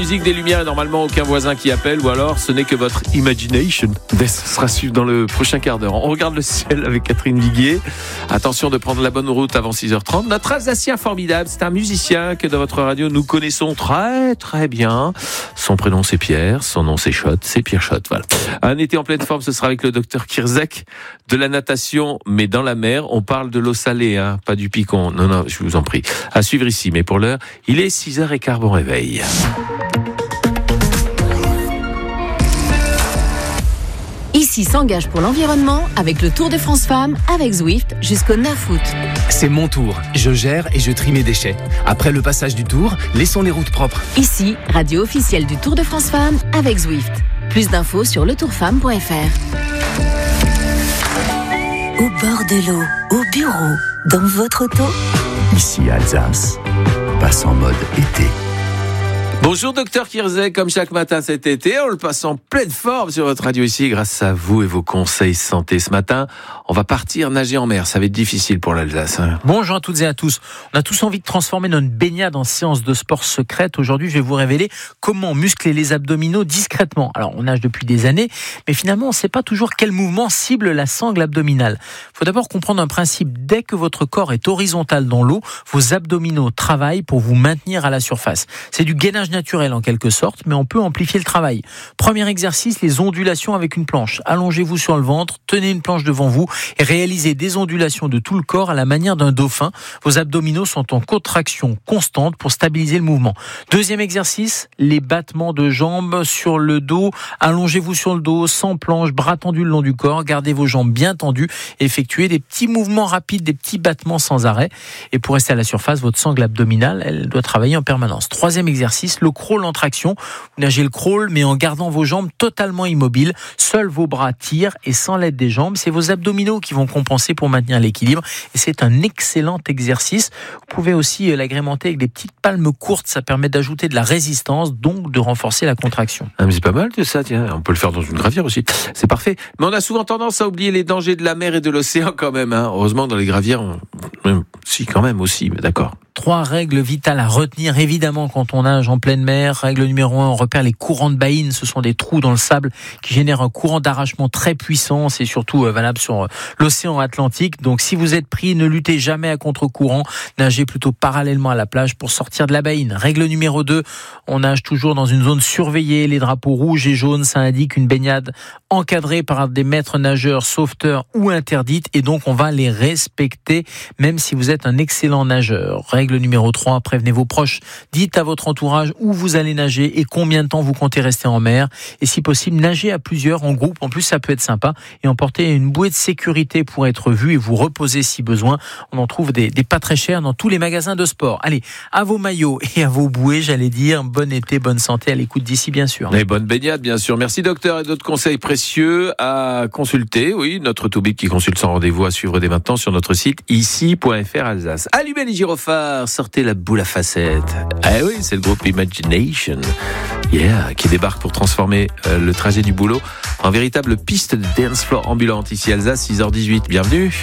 Musique des lumières et normalement aucun voisin qui appelle ou alors ce n'est que votre imagination. Ce sera suivi dans le prochain quart d'heure. On regarde le ciel avec Catherine Viguier. Attention de prendre la bonne route avant 6h30. Notre Alsacien formidable, c'est un musicien que dans votre radio nous connaissons très très bien. Son prénom c'est Pierre, son nom c'est Schott, c'est Pierre Schott. Voilà. Un été en pleine forme, ce sera avec le docteur Kirzek de la natation, mais dans la mer. On parle de l'eau salée, hein, pas du picon. Non, je vous en prie. À suivre ici, mais pour l'heure, il est 6h15, bon réveil. Ici s'engage pour l'environnement avec le Tour de France Femmes avec Zwift jusqu'au 9 août. C'est mon tour. Je gère et je trie mes déchets. Après le passage du Tour, laissons les routes propres. Ici, radio officielle du Tour de France Femmes avec Zwift. Plus d'infos sur letourfemme.fr. Au bord de l'eau, au bureau, dans votre auto. Ici Alsace, passe en mode été. Bonjour docteur Kirzek, comme chaque matin cet été, on le passe en pleine forme sur votre radio ici grâce à vous et vos conseils santé. Ce matin, on va partir nager en mer, ça va être difficile pour l'Alsace. Bonjour à toutes et à tous. On a tous envie de transformer notre baignade en séance de sport secrète. Aujourd'hui, je vais vous révéler comment muscler les abdominaux discrètement. Alors, on nage depuis des années, mais finalement, on ne sait pas toujours quel mouvement cible la sangle abdominale. Il faut d'abord comprendre un principe. Dès que votre corps est horizontal dans l'eau, vos abdominaux travaillent pour vous maintenir à la surface. C'est du gainage naturel en quelque sorte, mais on peut amplifier le travail. Premier exercice, les ondulations avec une planche. Allongez-vous sur le ventre, tenez une planche devant vous et réalisez des ondulations de tout le corps à la manière d'un dauphin. Vos abdominaux sont en contraction constante pour stabiliser le mouvement. Deuxième exercice, les battements de jambes sur le dos. Allongez-vous sur le dos, sans planche, bras tendus le long du corps. Gardez vos jambes bien tendues. Effectuez des petits mouvements rapides, des petits battements sans arrêt. Et pour rester à la surface, votre sangle abdominale, elle doit travailler en permanence. Troisième exercice, le crawl en traction. Vous nagez le crawl, mais en gardant vos jambes totalement immobiles. Seuls vos bras tirent et sans l'aide des jambes, c'est vos abdominaux qui vont compenser pour maintenir l'équilibre. Et c'est un excellent exercice. Vous pouvez aussi l'agrémenter avec des petites palmes courtes. Ça permet d'ajouter de la résistance, donc de renforcer la contraction. Ah, mais c'est pas mal de ça, tiens. On peut le faire dans une gravière aussi. C'est parfait. Mais on a souvent tendance à oublier les dangers de la mer et de l'océan quand même. Hein. Heureusement, dans les gravières, si, quand même aussi, mais d'accord. 3 règles vitales à retenir, évidemment, quand on nage en pleine mer. Règle numéro 1, on repère les courants de baïne. Ce sont des trous dans le sable qui génèrent un courant d'arrachement très puissant. C'est surtout valable sur l'océan Atlantique. Donc, si vous êtes pris, ne luttez jamais à contre-courant. Nagez plutôt parallèlement à la plage pour sortir de la baïne. Règle numéro 2, on nage toujours dans une zone surveillée. Les drapeaux rouges et jaunes, ça indique une baignade encadrée par des maîtres nageurs, sauveteurs ou interdite. Et donc, on va les respecter, même si vous êtes un excellent nageur. Règle numéro 3, prévenez vos proches. Dites à votre entourage où vous allez nager et combien de temps vous comptez rester en mer. Et si possible, nagez à plusieurs, en groupe. En plus, ça peut être sympa. Et emportez une bouée de sécurité pour être vu et vous reposer si besoin. On en trouve des pas très chers dans tous les magasins de sport. Allez, à vos maillots et à vos bouées, j'allais dire. Bon été, bonne santé à l'écoute d'ici, bien sûr. Et bonne baignade, bien sûr. Merci docteur et d'autres conseils précieux à consulter. Oui, notre Toubib qui consulte sans rendez-vous à suivre dès maintenant sur notre site ici.fr Alsace. Allumez les gyrophares, sortez la boule à facettes. Ah oui, c'est le groupe Imagination, qui débarque pour transformer le trajet du boulot en véritable piste de dance floor ambulante ici Alsace, 6h18. Bienvenue.